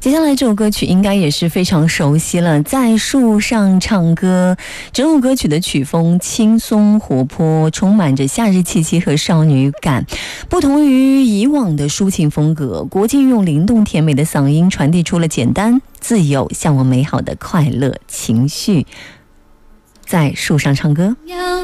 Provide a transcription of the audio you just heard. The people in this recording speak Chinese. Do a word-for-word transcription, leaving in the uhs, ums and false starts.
接下来这首歌曲应该也是非常熟悉了，在树上唱歌。整首歌曲的曲风轻松活泼，充满着夏日气息和少女感。不同于以往的抒情风格，国境用灵动甜美的嗓音传递出了简单、自由、向往美好的快乐情绪。在树上唱歌。